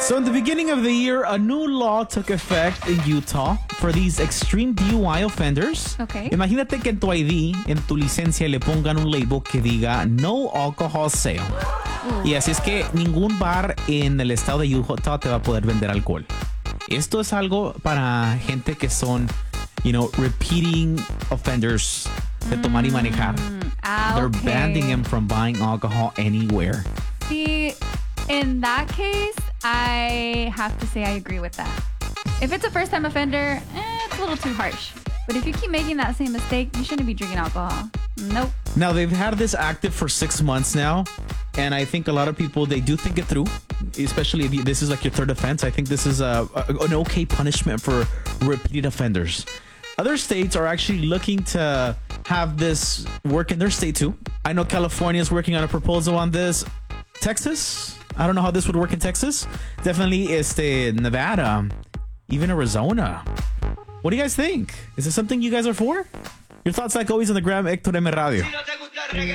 So in the beginning of the year, a new law took effect in Utah for these extreme DUI offenders. Okay. Imagínate que en tu ID, en tu licencia, le pongan un label que diga no alcohol sale. Y así es que ningún bar en el estado de Utah te va a poder vender alcohol. Esto es algo para gente que son, repeating offenders de tomar y manejar. They're Okay. banning them from buying alcohol anywhere. See, in that case, I have to say I agree with that. If it's a first-time offender, it's a little too harsh. But if you keep making that same mistake, you shouldn't be drinking alcohol. Nope. Now, they've had this active for 6 months now, and I think a lot of people, they do think it through, especially if this is like your third offense. I think this is an okay punishment for repeat offenders. Other states are actually looking to have this work in their state too. I know California is working on a proposal on this. Texas, I don't know how this would work in Texas. Definitely Nevada, even Arizona. What do you guys think? Is this something you guys are for? Your thoughts, like always, on the gram, Hector M. Radio.